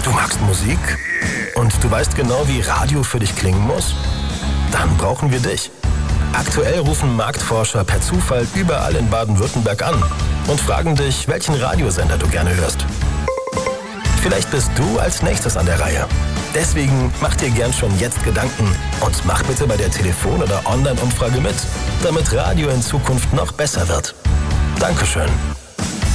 Du magst Musik? Und du weißt genau, wie Radio für dich klingen muss? Dann brauchen wir dich. Aktuell rufen Marktforscher per Zufall überall in Baden-Württemberg an und fragen dich, welchen Radiosender du gerne hörst. Vielleicht bist du als nächstes an der Reihe. Deswegen mach dir gern schon jetzt Gedanken und mach bitte bei der Telefon- oder Online-Umfrage mit, damit Radio in Zukunft noch besser wird. Dankeschön.